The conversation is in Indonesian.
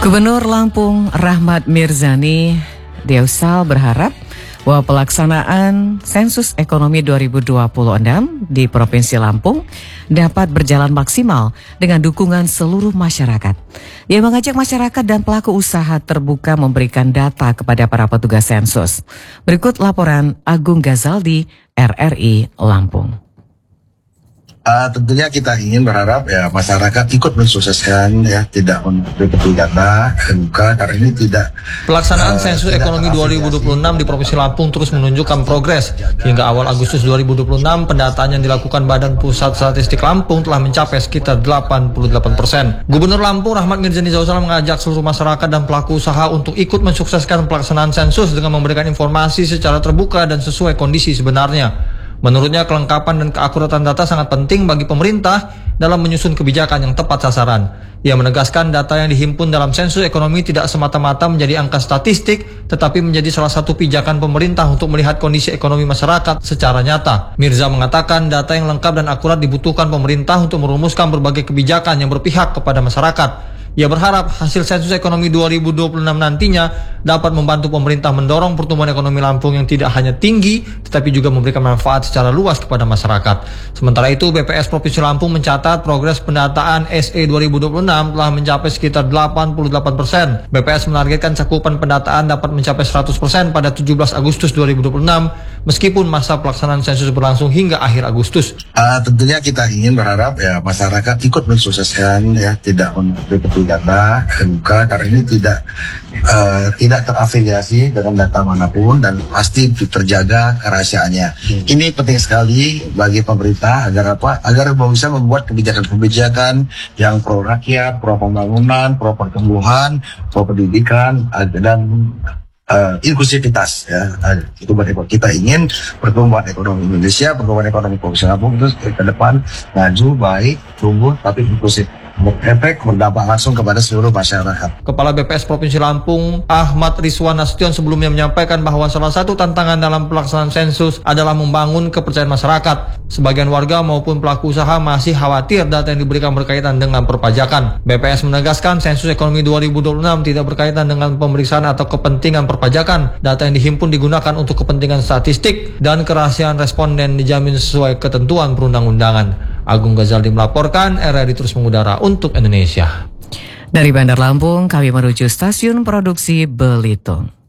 Gubernur Lampung Rahmat Mirzani Deusal berharap bahwa pelaksanaan sensus ekonomi 2026 di Provinsi Lampung dapat berjalan maksimal dengan dukungan seluruh masyarakat. Ia mengajak masyarakat dan pelaku usaha terbuka memberikan data kepada para petugas sensus. Berikut laporan Agung Gazaldi, RRI Lampung. Tentunya kita ingin berharap ya masyarakat ikut mensukseskan ya, tidak untuk data terbuka karena ini tidak. Pelaksanaan sensus ekonomi 2026 di Provinsi Lampung terus menunjukkan progres. Hingga awal Agustus 2026, pendataan yang dilakukan Badan Pusat Statistik Lampung telah mencapai sekitar 88%. Gubernur Lampung Rahmat Mirzani Deusal mengajak seluruh masyarakat dan pelaku usaha untuk ikut mensukseskan pelaksanaan sensus dengan memberikan informasi secara terbuka dan sesuai kondisi sebenarnya. Menurutnya, kelengkapan dan keakuratan data sangat penting bagi pemerintah dalam menyusun kebijakan yang tepat sasaran. Ia menegaskan data yang dihimpun dalam sensus ekonomi tidak semata-mata menjadi angka statistik, tetapi menjadi salah satu pijakan pemerintah untuk melihat kondisi ekonomi masyarakat secara nyata. Mirza mengatakan data yang lengkap dan akurat dibutuhkan pemerintah untuk merumuskan berbagai kebijakan yang berpihak kepada masyarakat. Ia berharap hasil sensus ekonomi 2026 nantinya dapat membantu pemerintah mendorong pertumbuhan ekonomi Lampung yang tidak hanya tinggi, tetapi juga memberikan manfaat secara luas kepada masyarakat. Sementara itu, BPS Provinsi Lampung mencatat progres pendataan SE 2026 telah mencapai sekitar 88%. BPS menargetkan cakupan pendataan dapat mencapai 100% pada 17 Agustus 2026, meskipun masa pelaksanaan sensus berlangsung hingga akhir Agustus. Tentunya kita ingin berharap ya masyarakat ikut mensukseskan ya, tidak untuk data terbuka karena ini tidak terafiliasi dengan data manapun dan pasti terjaga kerahasiaannya. Ini penting sekali bagi pemerintah agar bisa membuat kebijakan-kebijakan yang pro rakyat, pro pembangunan, pro pertumbuhan, pro pendidikan dan inklusivitas ya. Itu kita ingin pertumbuhan ekonomi Indonesia, pertumbuhan ekonomi Provinsi Lampung itu ke depan maju, baik, tumbuh tapi inklusif. Efek berdampak langsung kepada seluruh masyarakat. Kepala BPS Provinsi Lampung Ahmad Rizwan Nasution sebelumnya menyampaikan bahwa salah satu tantangan dalam pelaksanaan sensus adalah membangun kepercayaan masyarakat. Sebagian warga maupun pelaku usaha masih khawatir data yang diberikan berkaitan dengan perpajakan. BPS menegaskan sensus ekonomi 2026 tidak berkaitan dengan pemeriksaan atau kepentingan perpajakan. Data yang dihimpun digunakan untuk kepentingan statistik dan kerahasiaan responden dijamin sesuai ketentuan perundang-undangan. Agung Gazaldi melaporkan, RRI terus mengudara untuk Indonesia. Dari Bandar Lampung, kami menuju stasiun produksi Belitung.